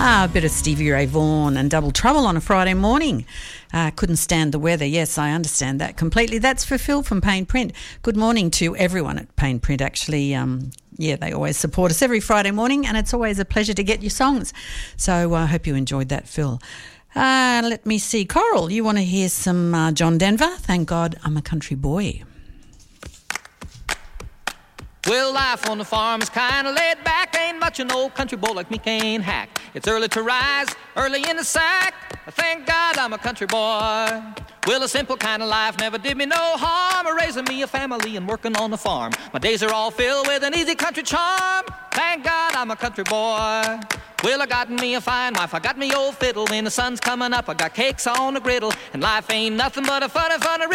A bit of Stevie Ray Vaughan and Double Trouble on a Friday morning. Couldn't stand the weather. Yes, I understand that completely. That's for Phil from Payne Print. Good morning to everyone at Payne Print, actually. They always support us every Friday morning, and it's always a pleasure to get your songs. So I hope you enjoyed that, Phil. Let me see. Coral, you want to hear some John Denver? Thank God I'm a country boy. Well, life on the farm is kind of laid back. Ain't much an old country boy like me can't hack. It's early to rise, early in the sack. Thank God I'm a country boy. Well, a simple kind of life never did me no harm. Raising me a family and working on the farm. My days are all filled with an easy country charm. Thank God I'm a country boy. Well, I got me a fine wife, I got me old fiddle. When the sun's coming up, I got cakes on the griddle. And life ain't nothing but a funny